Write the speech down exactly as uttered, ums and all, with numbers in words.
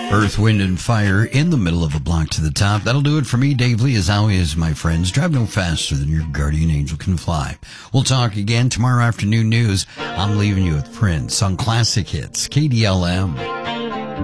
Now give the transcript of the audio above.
Earth, Wind, and Fire in the middle of a block to the top. That'll do it for me, Dave Lee, as always, my friends. Drive no faster than your guardian angel can fly. We'll talk again tomorrow afternoon news. I'm leaving you with Prince on Classic Hits, K D L M.